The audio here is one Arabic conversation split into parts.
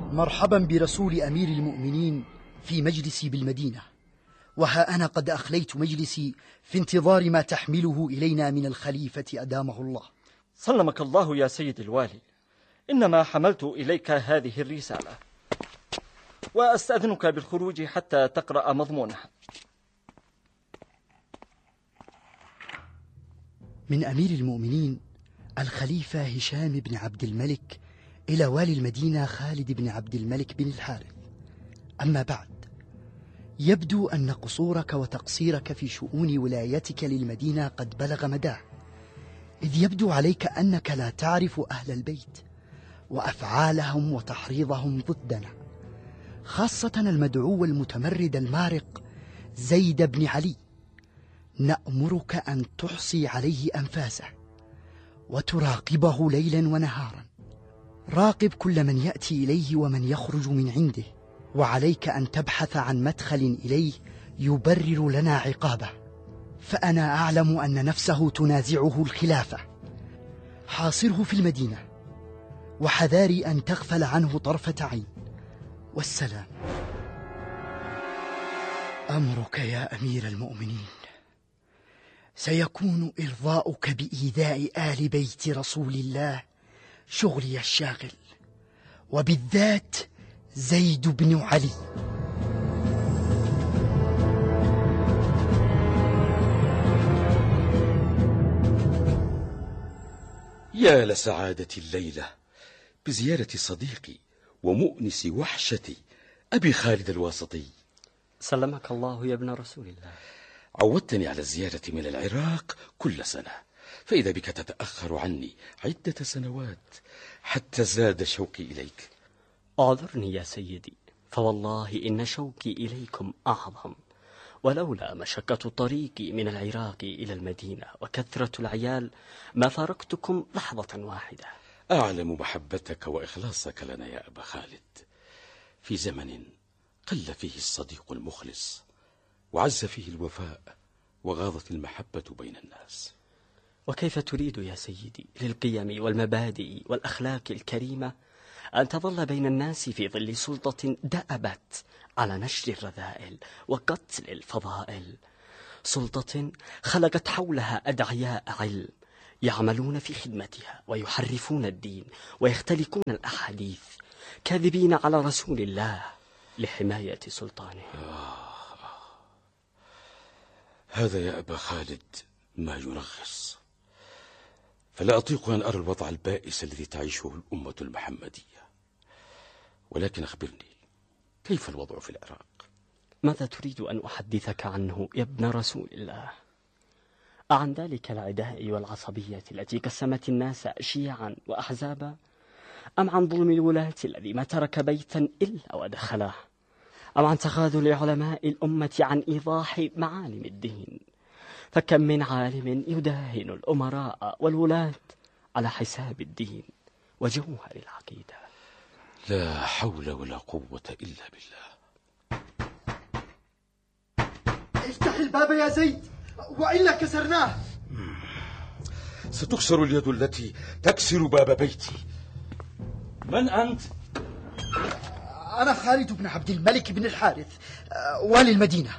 مرحبا برسول أمير المؤمنين في مجلسي بالمدينة، وها أنا قد أخليت مجلسي في انتظار ما تحمله إلينا من الخليفة أدامه الله. سلمك الله يا سيد الوالي، إنما حملت إليك هذه الرسالة، وأستأذنك بالخروج حتى تقرأ مضمونها. من أمير المؤمنين الخليفة هشام بن عبد الملك إلى والي المدينة خالد بن عبد الملك بن الحارث. أما بعد، يبدو أن قصورك وتقصيرك في شؤون ولايتك للمدينة قد بلغ مداه، إذ يبدو عليك أنك لا تعرف أهل البيت وأفعالهم وتحريضهم ضدنا، خاصة المدعو المتمرد المارق زيد بن علي. نأمرك أن تحصي عليه أنفاسه وتراقبه ليلا ونهارا. راقب كل من يأتي إليه ومن يخرج من عنده، وعليك أن تبحث عن مدخل إليه يبرر لنا عقابه، فأنا أعلم أن نفسه تنازعه الخلافة. حاصره في المدينة وحذاري أن تغفل عنه طرفة عين. والسلام. أمرك يا أمير المؤمنين. سيكون إرضاؤك بإيذاء آل بيت رسول الله شغلي الشاغل، وبالذات زيد بن علي. يا لسعادة الليلة بزيارة صديقي ومؤنس وحشتي أبي خالد الواسطي. سلمك الله يا ابن رسول الله. عودتني على الزيارة من العراق كل سنة، فإذا بك تتأخر عني عدة سنوات حتى زاد شوقي إليك. أعذرني يا سيدي، فوالله إن شوقي إليكم أعظم، ولولا مشقة الطريق من العراق إلى المدينة وكثرة العيال ما فارقتكم لحظة واحدة. أعلم محبتك وإخلاصك لنا يا أبا خالد، في زمن قل فيه الصديق المخلص وعز فيه الوفاء وغاضت المحبة بين الناس. وكيف تريد يا سيدي للقيم والمبادئ والأخلاق الكريمة أن تظل بين الناس في ظل سلطة دأبت على نشر الرذائل وقتل الفضائل، سلطة خلقت حولها أدعياء علم يعملون في خدمتها ويحرفون الدين ويختلقون الأحاديث كاذبين على رسول الله لحماية سلطانه. هذا يا أبا خالد ما ينغص، فلا أطيق أن أرى الوضع البائس الذي تعيشه الأمة المحمدية. ولكن أخبرني، كيف الوضع في العراق؟ ماذا تريد أن أحدثك عنه يا ابن رسول الله؟ عن ذلك العداء والعصبية التي قسمت الناس شيعا وأحزابا، أم عن ظلم الولاة الذي ما ترك بيتا إلا ودخله، أم عن تخاذل علماء الأمة عن إيضاح معالم الدين؟ فكم من عالم يداهن الأمراء والولاة على حساب الدين وجوهر العقيدة. لا حول ولا قوة إلا بالله. افتح الباب يا زيد وإلا كسرناه. ستكسر اليد التي تكسر باب بيتي. من أنت؟ أنا خالد بن عبد الملك بن الحارث، والي المدينة.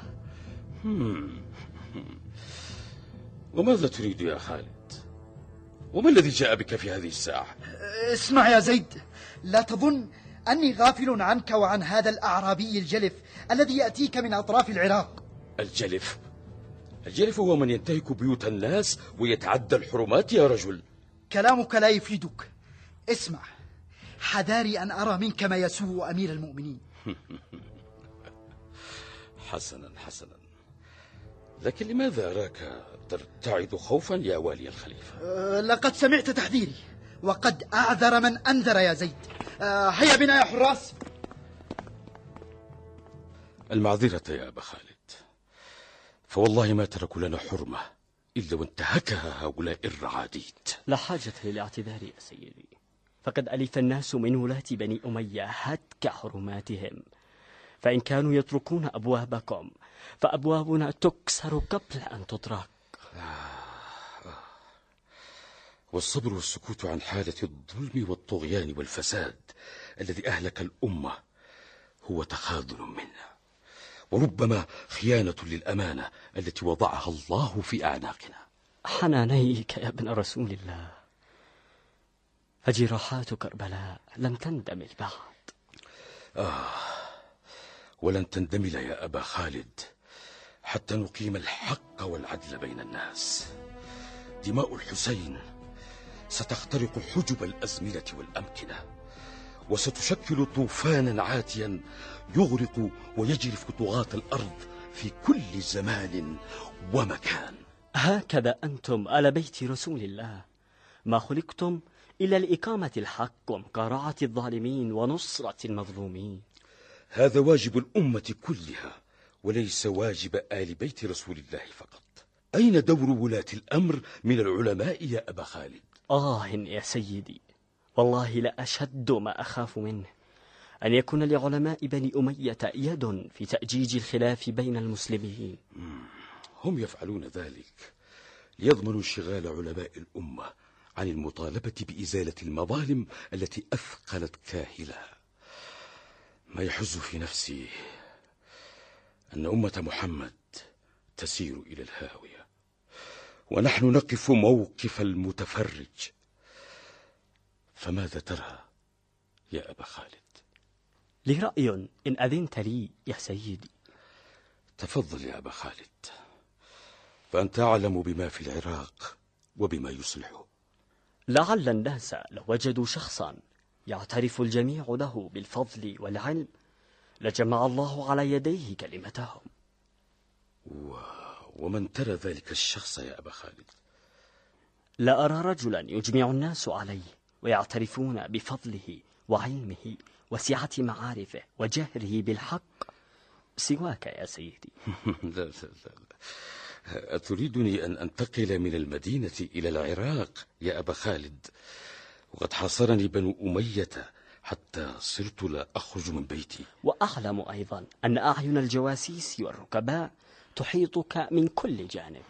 وماذا تريد يا خالد؟ وما الذي جاء بك في هذه الساعة؟ اسمع يا زيد، لا تظن أني غافل عنك وعن هذا الأعرابي الجلف الذي يأتيك من أطراف العراق. الجلف؟ الجلف هو من ينتهك بيوت الناس ويتعدى الحرمات يا رجل. كلامك لا يفيدك. اسمع، حذاري أن أرى منك ما يسوء أمير المؤمنين. حسنا حسنا، لكن لماذا أراك ترتعد خوفا يا والي الخليفة؟ لقد سمعت تحذيري وقد أعذر من أنذر يا زيد. هيا بنا يا حراس. المعذرة يا أبا خالد، فوالله ما تركوا لنا حرمة إلا وانتهكها هؤلاء الرعاديت. لا حاجة للاعتذار يا سيدي، فقد ألف الناس من ولاة بني أمية هتك حرماتهم، فإن كانوا يتركون أبوابكم فأبوابنا تكسر قبل أن تطرق. والصبر والسكوت عن حالة الظلم والطغيان والفساد الذي أهلك الأمة هو تخاذل منا، وربما خيانة للأمانة التي وضعها الله في أعناقنا. حنانيك يا ابن رسول الله، فجراحات كربلاء لم تندمل بعد. ولن تندمل يا أبا خالد حتى نقيم الحق والعدل بين الناس. دماء الحسين ستخترق حجب الأزمنة والأمكنة، وستشكل طوفانا عاتيا يغرق ويجرف طغاة الأرض في كل زمان ومكان. هكذا أنتم آل بيت رسول الله، ما خلقتم إلى الإقامة الحق ومقارعة الظالمين ونصرة المظلومين. هذا واجب الأمة كلها وليس واجب آل بيت رسول الله فقط. أين دور ولاة الأمر من العلماء يا أبا خالد؟ يا سيدي، والله لأشد ما أخاف منه أن يكون لعلماء بني أمية يد في تأجيج الخلاف بين المسلمين. هم يفعلون ذلك ليضمنوا انشغال علماء الأمة عن المطالبة بإزالة المظالم التي أثقلت كاهلها. ما يحز في نفسي أن أمة محمد تسير إلى الهاوية، ونحن نقف موقف المتفرج. فماذا ترى يا أبا خالد؟ لي رأي إن أذنت لي يا سيدي. تفضل يا أبا خالد، فأنت أعلم بما في العراق وبما يصلحه. لعل الناس لو وجدوا شخصا يعترف الجميع له بالفضل والعلم لجمع الله على يديه كلمتهم. ومن ترى ذلك الشخص يا أبا خالد؟ لا أرى رجلا يجمع الناس عليه ويعترفون بفضله وعلمه وسعة معارفه وجهره بالحق سواك يا سيدي. لا. أتريدني أن أنتقل من المدينة إلى العراق يا أبا خالد؟ وقد حاصرني بنو أمية حتى صرت لا أخرج من بيتي. وأعلم أيضا أن أعين الجواسيس والركباء تحيطك من كل جانب.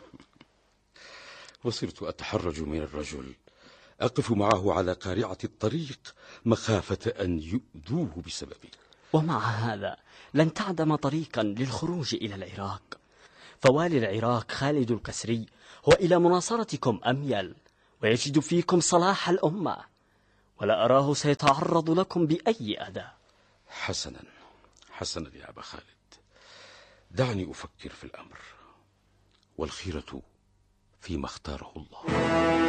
وصرت أتحرج من الرجل أقف معه على قارعة الطريق مخافة أن يؤذوه بسببي. ومع هذا لن تعدم طريقا للخروج إلى العراق، فوالي العراق خالد الكسري هو إلى مناصرتكم أميل ويجد فيكم صلاح الأمة، ولا أراه سيتعرض لكم بأي أذى. حسنا يا أبا خالد، دعني أفكر في الأمر، والخيرة فيما اختاره الله.